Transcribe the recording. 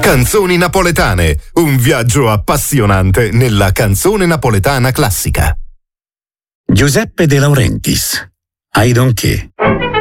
Canzoni napoletane, un viaggio appassionante nella canzone napoletana classica. Giuseppe De Laurentiis, I Don't Che.